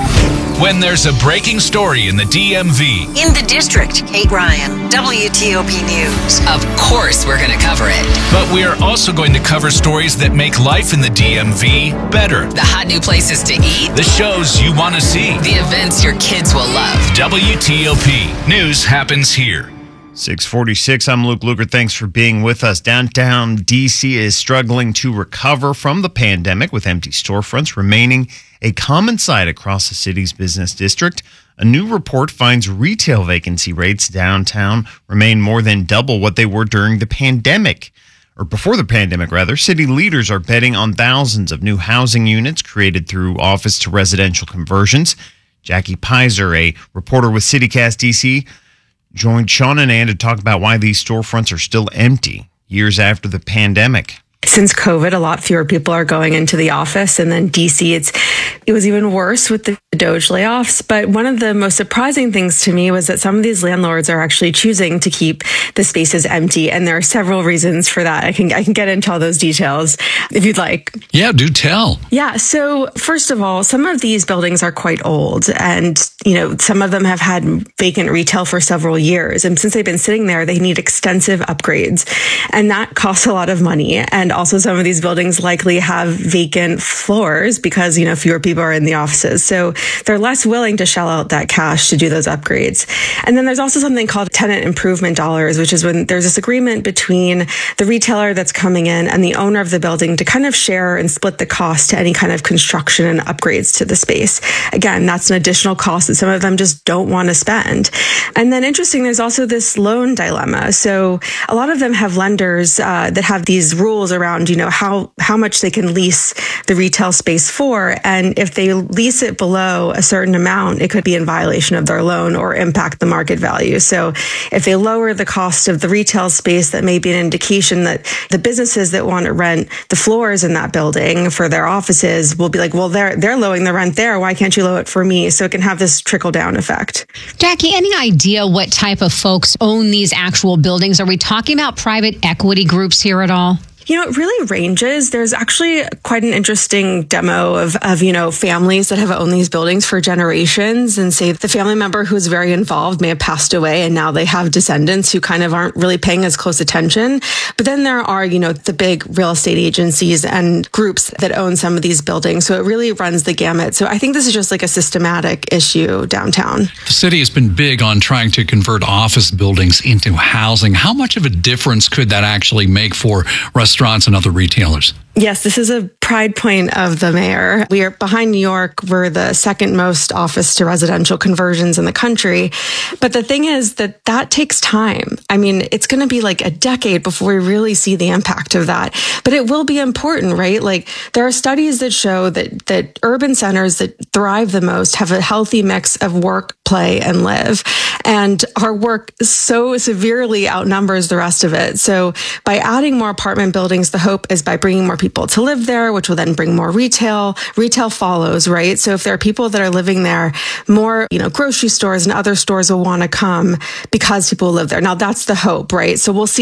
When there's a breaking story in the D M V. In the district, Kate Ryan, W T O P News. Of course we're going to cover it. But we are also going to cover stories that make life in the D M V better. The hot new places to eat. The shows you want to see. The events your kids will love. W T O P News happens here. six forty-six, I'm Luke Luker. Thanks for being with us. Downtown D C is struggling to recover from the pandemic with empty storefronts remaining a common sight across the city's business district. A new report finds retail vacancy rates downtown remain more than double what they were during the pandemic, or before the pandemic, rather. City leaders are betting on thousands of new housing units created through office to residential conversions. Jackie Pizer, a reporter with CityCast D C, joined Sean and Ann to talk about why these storefronts are still empty years after the pandemic. Since COVID, a lot fewer people are going into the office, and then D C, it's it was even worse with the Doge layoffs. But one of the most surprising things to me was that some of these landlords are actually choosing to keep the spaces empty, and there are several reasons for that. I can I can get into all those details if you'd like. Yeah, do tell. Yeah. So first of all, some of these buildings are quite old, and you know some of them have had vacant retail for several years, and since they've been sitting there, they need extensive upgrades, and that costs a lot of money. And also, some of these buildings likely have vacant floors because, you know, fewer people are in the offices. So they're less willing to shell out that cash to do those upgrades. And then there's also something called tenant improvement dollars, which is when there's this agreement between the retailer that's coming in and the owner of the building to kind of share and split the cost to any kind of construction and upgrades to the space. Again, that's an additional cost that some of them just don't want to spend. And then interesting, there's also this loan dilemma. So a lot of them have lenders uh, that have these rules around around, you know, how, how much they can lease the retail space for. And if they lease it below below a certain amount, it could be in violation of their loan or impact the market value. So if they lower the cost of the retail space, that may be an indication that the businesses that want to rent the floors in that building for their offices will be like, well, they're they're lowering the rent there. Why can't you lower it for me? So it can have this trickle down effect. Jackie, any idea what type of folks own these actual buildings? Are we talking about private equity groups here at all? You know, it really ranges. There's actually quite an interesting demo of, of, you know, families that have owned these buildings for generations, and say the family member who's very involved may have passed away and now they have descendants who kind of aren't really paying as close attention. But then there are, you know, the big real estate agencies and groups that own some of these buildings. So it really runs the gamut. So I think this is just like a systematic issue downtown. The city has been big on trying to convert office buildings into housing. How much of a difference could that actually make for restaurants and other retailers? Yes, this is a pride point of the mayor. We are behind New York. We're the second most office to residential conversions in the country. But the thing is that that takes time. I mean, it's going to be like a decade before we really see the impact of that. But it will be important, right? Like there are studies that show that, that urban centers that thrive the most have a healthy mix of work, play, and live. And our work so severely outnumbers the rest of it. So by adding more apartment buildings, the hope is by bringing more people to live there, which will then bring more retail. Retail follows, right? So if there are people that are living there, more, you know, grocery stores and other stores will want to come because people live there. Now that's the hope, right? So we'll see